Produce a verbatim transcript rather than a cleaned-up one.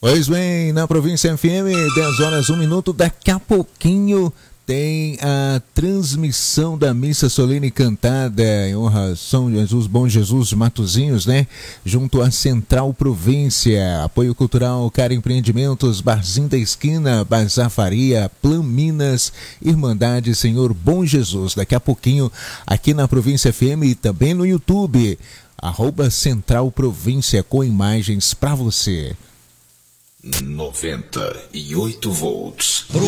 Pois bem, na Província F M, dez horas, um minuto, daqui a pouquinho tem a transmissão da missa solene cantada em honra a São Jesus, Bom Jesus de Matozinhos, né? Junto à Central Província, Apoio Cultural, Cara Empreendimentos, Barzinho da Esquina, Bazar Faria, Plan Minas, Irmandade Senhor Bom Jesus. Daqui a pouquinho aqui na Província F M e também no YouTube, arroba Central Província, com imagens para você. noventa e oito volts.